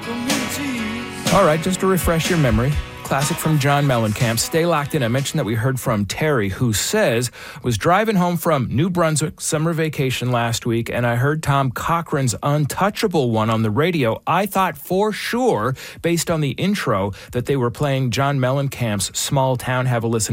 All right, just to refresh your memory, classic from John Mellencamp, Stay Locked In. I mentioned that we heard from Terry, who says, was driving home from New Brunswick summer vacation last week, and I heard Tom Cochran's Untouchable one on the radio. I thought for sure, based on the intro, that they were playing John Mellencamp's Small Town. Have a listen.